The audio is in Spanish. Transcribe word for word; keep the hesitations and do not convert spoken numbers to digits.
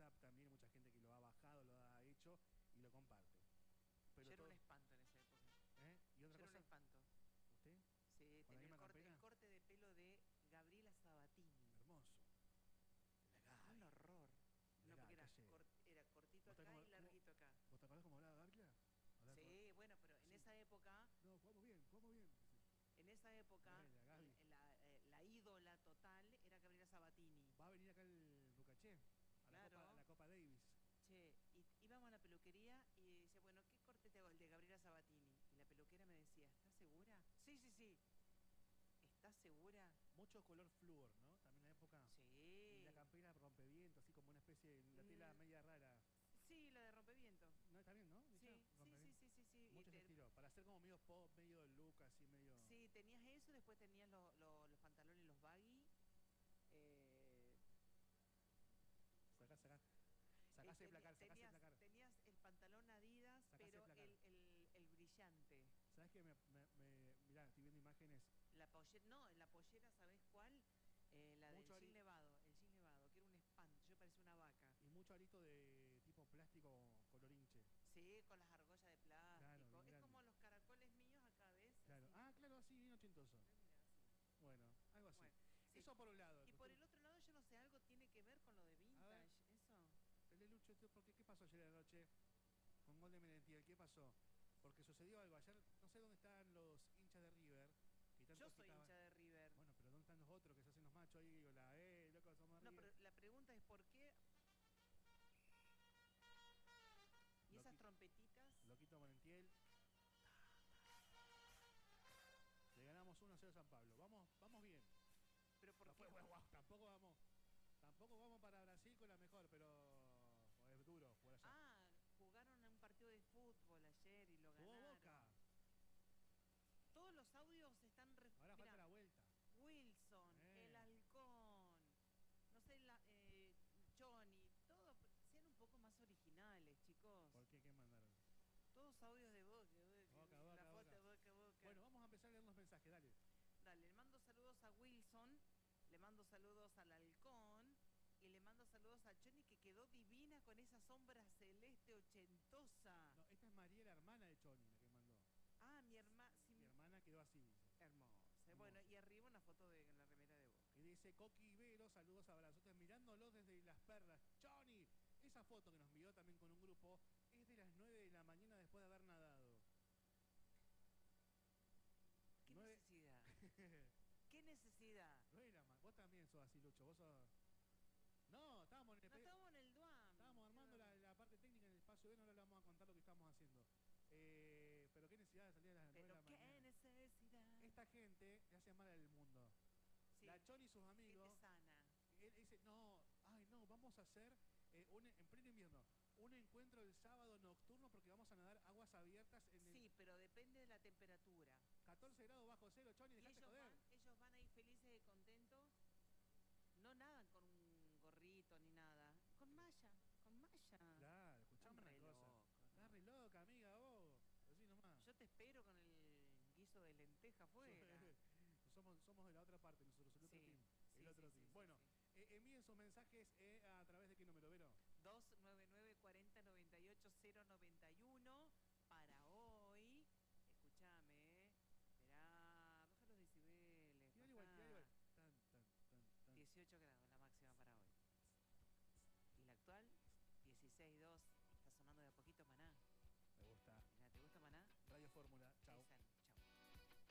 WhatsApp también, mucha gente que lo ha bajado, lo ha hecho y lo comparte. Pero yo era todo... un espanto en esa época. ¿Eh? ¿Y otra yo cosa? era un espanto. ¿Usted? Sí, tenía el corte, el corte de pelo de Gabriela Sabatini. Hermoso. Un horror. No, porque era, cort, era cortito acá como, y larguito cómo, acá. ¿Vos te acordás cómo hablaba Gabriela? Hablaba sí, todo... bueno, pero en sí. esa época... No, jugamos bien, jugamos bien. Sí. En esa época, la, la, la, la ídola total era Gabriela Sabatini. Va a venir acá el Lucaché, a, claro. la Copa, a la Copa Davis. Che, y íbamos a la peluquería y decía, bueno, ¿qué corte te hago? El de Gabriela Sabatini. Y la peluquera me decía, ¿estás segura? Sí, sí, sí. ¿Estás segura? Mucho color flúor, ¿no? También en la época. Sí. Y la campera rompeviento, así como una especie de la tela mm. media rara. Sí, la de rompeviento. No, está bien, ¿no? Sí, sí, sí, sí, sí, sí. Mucho te... estilo. Para hacer como medio pop, medio look, así medio... Sí, tenías eso, después tenías lo, lo, los pantalones, los baggy. Eh... Sacá, sacá. Sacás el placar, sacás tenías, el placar. Tenías el pantalón Adidas, sacás pero el, el, el, el brillante. ¿Sabes qué? Me, me, me, mirá, estoy viendo imágenes. La pollera, no, la pollera, ¿sabés cuál? Eh, la mucho del jean nevado, el jean nevado, que era un espanto, yo parecía una vaca. Y mucho arito de tipo plástico color hinche. Sí, con las argollas de plástico. Claro, es grande. Como los caracoles míos acá, ¿ves? Claro. Así. Ah, claro, así, bien ochentoso. Mira, así. Bueno, algo así. Bueno, sí. Eso por un lado. Y por el otro lado, yo no sé, algo tiene que ver con lo de vintage, eso. El de Lucho, ¿por qué? ¿Qué pasó ayer en la noche con gol de Merentiel? ¿Qué pasó? Porque sucedió algo ayer, no sé dónde están los hinchas de River. Que tanto yo soy estaban... hincha de River. Bueno, pero ¿dónde están los otros que se hacen los machos ahí? Digo, la, eh, loco, somos No, River. pero la pregunta es ¿por qué? ¿Y esas trompetitas? Loquito Merentiel. Le ganamos uno a cero a San Pablo. Vamos, vamos bien. Pero por no qué? Fue, bueno, tampoco vamos... Tampoco vamos para Brasil con la mejor, pero es duro jugar allá. Ah, jugaron un partido de fútbol ayer y lo ganaron. Jugó Boca. Todos los audios están... Ahora Mirá, falta la vuelta. Wilson, eh. el halcón, no sé, la, eh, Johnny, todo, sean un poco más originales, chicos. ¿Por qué? ¿Qué mandaron? Todos audios de Boca, Boca, boca, boca la boca. foto Boca, Boca. Bueno, vamos a empezar a leer los mensajes, dale. Dale, le mando saludos a Wilson. Le mando saludos al halcón y le mando saludos a Johnny, que quedó divina con esa sombra celeste ochentosa. No, esta es María, la hermana de Johnny, la que mandó. Ah, mi hermana... Sí, mi hermana quedó así, dice. Hermosa. Hermosa. Bueno, y arriba una foto de en la remera de Boca. Y dice Coqui Ibero, saludos, abrazos. Mirándolo desde Las Perlas. Johnny, esa foto que nos envió también con un grupo es de las nueve de la mañana después de haber nadado. ¿Qué nueve... necesidad? ¿Qué necesidad? No era más. Vos también sos así, Lucho. Vos sos... No, estábamos en el... No, estábamos en el Duam. Estábamos armando la, la parte técnica en el espacio B, no le vamos a contar lo que estamos haciendo. Eh, pero qué necesidad de salir a las nueve de la mañana. Qué necesidad. Esta gente le hace mal al mundo. Sí. La Choni y sus amigos. Que te sana. Él dice, no, ay no, vamos a hacer eh, un, en pleno invierno un encuentro el sábado nocturno porque vamos a nadar aguas abiertas en el... Sí, pero depende de la temperatura. catorce grados bajo cero, Choni, dejate ellos joder. Van, ellos van ahí felices y contentos. No nadan con un gorrito ni nada. Con malla, con malla. Claro, escuchame una cosa. Loco, ¿no? Estás re loca, amiga, vos. Así nomás. Yo te espero con el guiso de lenteja afuera. somos, somos de la otra parte nosotros, el otro sí, team. Sí, el otro sí, team. Sí, bueno, sí. Eh, envíen sus mensajes eh, a través de qué número, Vero. dos nueve nueve, cuarenta, noventa y ocho, cero noventa